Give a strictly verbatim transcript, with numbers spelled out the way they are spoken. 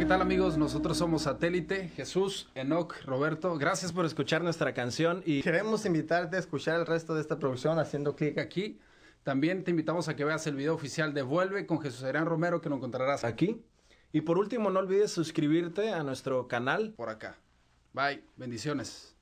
¿qué tal amigos? Nosotros somos Satélite, Jesús, Enoc, Roberto. Gracias por escuchar nuestra canción y queremos invitarte a escuchar el resto de esta producción haciendo clic aquí. También te invitamos a que veas el video oficial de Vuelve con Jesús Adrián Romero, que lo encontrarás aquí. Y por último, no olvides suscribirte a nuestro canal por acá. Bye, bendiciones.